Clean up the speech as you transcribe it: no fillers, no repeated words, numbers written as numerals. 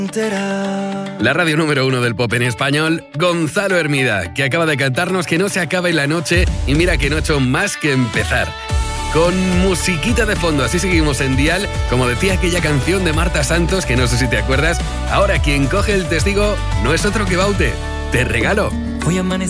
La radio número 1 del pop en español, Gonzalo Hermida, que acaba de cantarnos Que no se acabe la noche, y mira que no ha hecho más que empezar. Con musiquita de fondo, así seguimos en Dial, como decía aquella canción de Marta Santos, que no sé si te acuerdas. Ahora quien coge el testigo no es otro que Baute. Te regalo. Hoy amanecí